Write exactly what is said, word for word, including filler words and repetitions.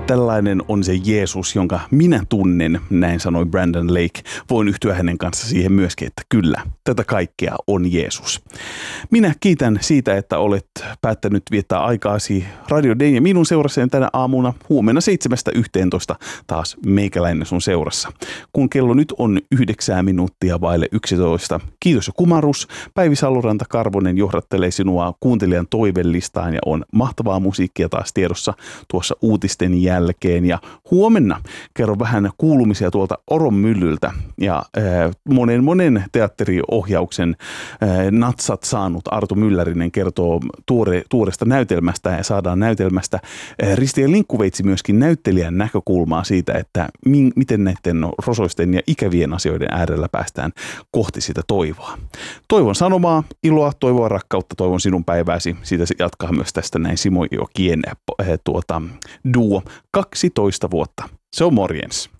Tällainen on se Jeesus, jonka minä tunnen, näin sanoi Brandon Lake. Voin yhtyä hänen kanssa siihen myöskin, että kyllä, tätä kaikkea on Jeesus. Minä kiitän siitä, että olet päättänyt viettää aikaasi Radio Dayn ja minun seurassani tänä aamuna. Huomenna seitsemästä yhteentoista taas meikäläinen sun seurassa. Kun kello nyt on yhdeksää minuuttia vaille yksitoista. Kiitos ja kumarus. Päivi Saluranta Karvonen johdattelee sinua kuuntelijan toivellistaan ja on mahtavaa musiikkia taas tiedossa tuossa uutisten jälkeen. Ja huomenna kerron vähän kuulumisia tuolta Oron myllyltä ja äh, monen monen teatteriohjauksen äh, natsat saanut Arto Myllärinen kertoo tuore, tuoresta näytelmästä ja saadaan näytelmästä äh, Risti ja Linkkuveitsi myöskin näyttelijän näkökulmaa siitä, että mi- miten näiden rosoisten ja ikävien asioiden äärellä päästään kohti sitä toivoa. Toivon sanomaa, iloa, toivoa, rakkautta, toivon sinun päivääsi. Siitä se jatkaa myös tästä näin Simo Jokien äh, tuota, duo. kaksitoista vuotta. Se on morjens.